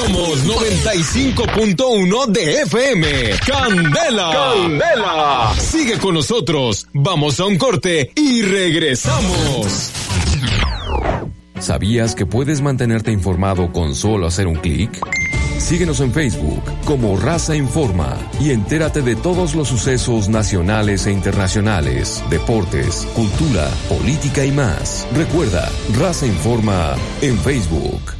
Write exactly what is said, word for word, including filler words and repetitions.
Somos noventa y cinco punto uno de F M. Candela. Candela. Sigue con nosotros. Vamos a un corte y regresamos. ¿Sabías que puedes mantenerte informado con solo hacer un clic? Síguenos en Facebook como Raza Informa y entérate de todos los sucesos nacionales e internacionales, deportes, cultura, política y más. Recuerda, Raza Informa en Facebook.